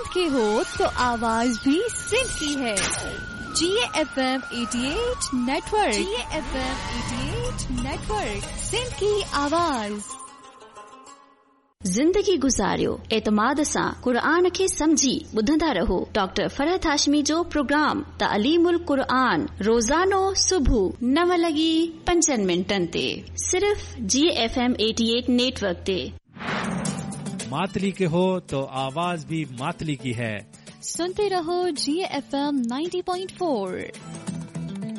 सिंध के हो तो आवाज भी सिंध की है। GFM 88 network, GFM 88 network, Sindh की आवाज। ज़िंदगी गुज़ारियो एतमाद सां क़ुरान खे समझी ॿुधंदा रहो। डॉक्टर फरहत हाशमी जो प्रोग्राम तालीमुल क़ुरान रोज़ानो सुबुह 9:05 ते सिर्फ़ GFM 88 नेटवर्क ते। मातली के हो तो आवाज भी मातली की है। सुनते रहो GFM 90.4।